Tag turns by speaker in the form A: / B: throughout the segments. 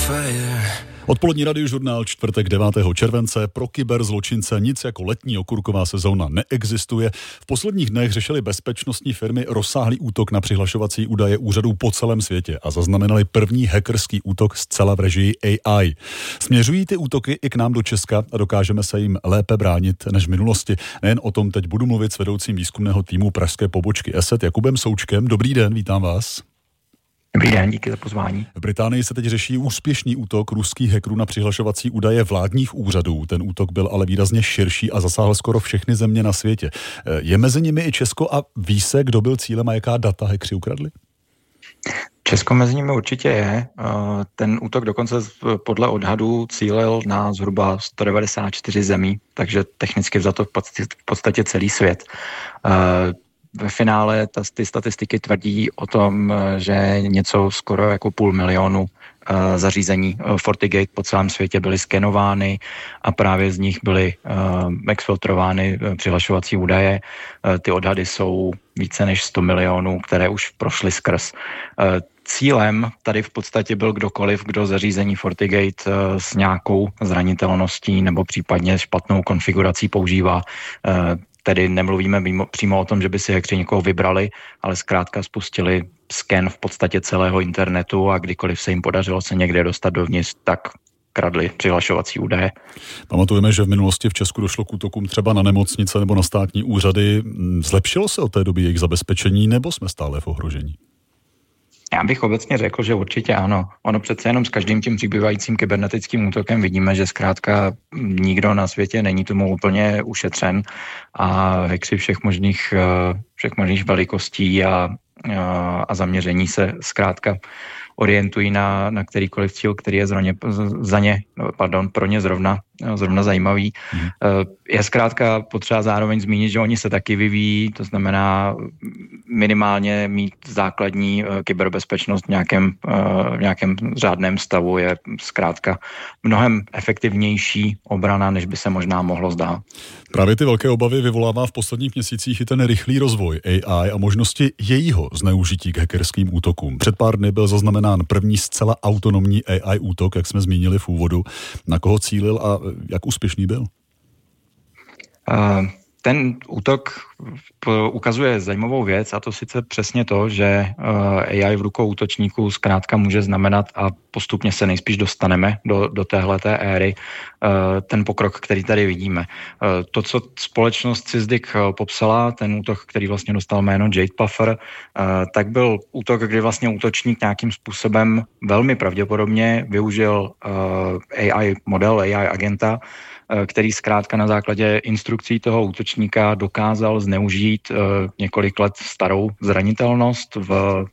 A: Odpolední radiožurnál, čtvrtek 9. července. Pro kyberzločince nic jako letní okurková sezóna neexistuje. V posledních dnech řešily bezpečnostní firmy rozsáhlý útok na přihlašovací údaje úřadů po celém světě a zaznamenali první hackerský útok zcela v režii AI. Směřují ty útoky i k nám do Česka a dokážeme se jim lépe bránit než v minulosti. Nejen o tom teď budu mluvit s vedoucím výzkumného týmu pražské pobočky ESET Jakubem Součkem. Dobrý den, vítám vás.
B: Dobrý den, díky za pozvání.
A: V Británii se teď řeší úspěšný útok ruských hackerů na přihlašovací údaje vládních úřadů. Ten útok byl ale výrazně širší a zasáhl skoro všechny země na světě. Je mezi nimi i Česko a ví se, kdo byl cílem a jaká data hackři ukradli?
B: Česko mezi nimi určitě je. Ten útok dokonce podle odhadů cílil na zhruba 194 zemí, takže technicky vzato v podstatě celý svět. Ve finále ty statistiky tvrdí o tom, že něco skoro jako 500 000 zařízení FortiGate po celém světě byly skenovány a právě z nich byly exfiltrovány přihlašovací údaje. Ty odhady jsou více než 100 milionů, které už prošly skrz. Cílem tady v podstatě byl kdokoliv, kdo zařízení FortiGate s nějakou zranitelností nebo případně špatnou konfigurací používá. Tedy nemluvíme přímo o tom, že by si hackři někoho vybrali, ale zkrátka spustili sken v podstatě celého internetu a kdykoliv se jim podařilo se někde dostat dovnitř, tak kradli přihlašovací údaje.
A: Pamatujeme, že v minulosti v Česku došlo k útokům třeba na nemocnice nebo na státní úřady. Zlepšilo se od té doby jejich zabezpečení nebo jsme stále v ohrožení?
B: Já bych obecně řekl, že určitě ano. Ono přece jenom s každým tím přibývajícím kybernetickým útokem vidíme, že zkrátka nikdo na světě není tomu úplně ušetřen a hackři všech možných velikostí a zaměření se zkrátka orientují na kterýkoliv cíl, který je pro ně zrovna zajímavý. Je zkrátka potřeba zároveň zmínit, že oni se taky vyvíjí, to znamená minimálně mít základní kyberbezpečnost v nějakém řádném stavu je zkrátka mnohem efektivnější obrana, než by se možná mohlo zdát.
A: Právě ty velké obavy vyvolává v posledních měsících i ten rychlý rozvoj AI a možnosti jejího zneužití k hackerským útokům. Před pár dny byl zaznamenán první zcela autonomní AI útok, jak jsme zmínili v úvodu. Na koho cílil a jak úspěšný byl?
B: Ten útok ukazuje zajímavou věc a to sice přesně to, že AI v rukou útočníků zkrátka může znamenat a postupně se nejspíš dostaneme do téhleté éry ten pokrok, který tady vidíme. To, co společnost Sysdig popsala, ten útok, který vlastně dostal jméno Jade Puffer, tak byl útok, kdy vlastně útočník nějakým způsobem velmi pravděpodobně využil AI model, AI agenta, který zkrátka na základě instrukcí toho útočníka dokázal zneužít několik let starou zranitelnost v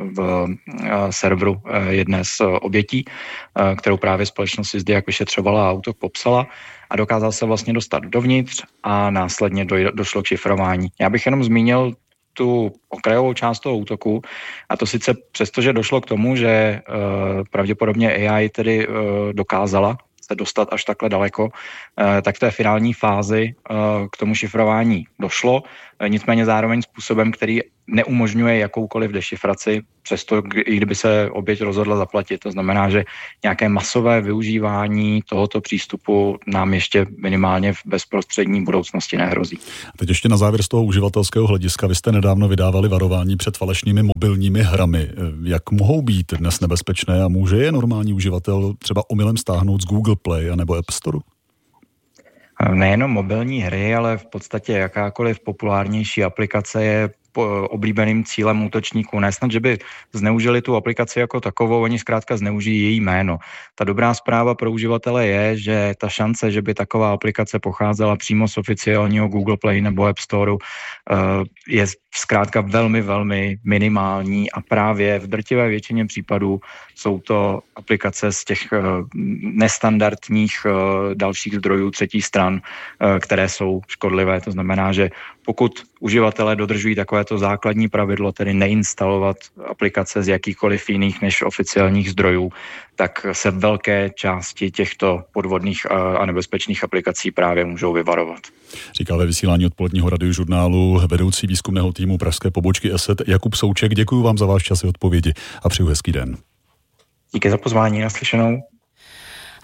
B: serveru jedné z obětí, kterou právě společnost Sysdig vyšetřovala a útok popsala a dokázal se vlastně dostat dovnitř a následně došlo k šifrování. Já bych jenom zmínil tu okrajovou část toho útoku a to sice přesto, že došlo k tomu, že pravděpodobně AI tedy dokázala se dostat až takhle daleko, tak v té finální fázi k tomu šifrování došlo, nicméně zároveň způsobem, který neumožňuje jakoukoliv dešifraci, přesto i kdyby se oběť rozhodla zaplatit. To znamená, že nějaké masové využívání tohoto přístupu nám ještě minimálně v bezprostřední budoucnosti nehrozí.
A: Teď ještě na závěr z toho uživatelského hlediska. Vy jste nedávno vydávali varování před falešnými mobilními hrami. Jak mohou být dnes nebezpečné a může je normální uživatel třeba omylem stáhnout z Google Play anebo App Store?
B: Nejenom mobilní hry, ale v podstatě jakákoliv populárnější aplikace je oblíbeným cílem útočníků. Nesnad, že by zneužili tu aplikaci jako takovou, oni zkrátka zneužijí její jméno. Ta dobrá zpráva pro uživatele je, že ta šance, že by taková aplikace pocházela přímo z oficiálního Google Play nebo App Store, je zkrátka velmi, velmi minimální a právě v drtivé většině případů jsou to aplikace z těch nestandardních dalších zdrojů třetích stran, které jsou škodlivé. To znamená, že pokud uživatelé dodržují takovéto základní pravidlo, tedy neinstalovat aplikace z jakýchkoliv jiných než oficiálních zdrojů, tak se velké části těchto podvodných a nebezpečných aplikací právě můžou vyvarovat.
A: Říká ve vysílání odpoledního radiožurnálu vedoucí výzkumného týmu pražské pobočky ESET Jakub Souček. Děkuji vám za váš čas i odpovědi a přeju hezký den.
B: Díky za pozvání, naslyšenou.